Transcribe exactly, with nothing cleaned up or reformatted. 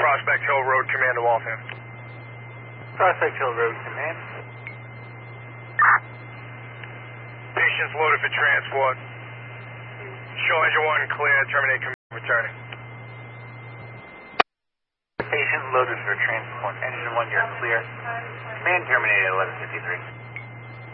Prospect Hill Road, Command to Waltham. Prospect Hill Road, Command. Patient's loaded for transport. Show engine one clear, terminate command, returning. Patient loaded for transport. Engine one, you're clear. Command terminated eleven fifty-three.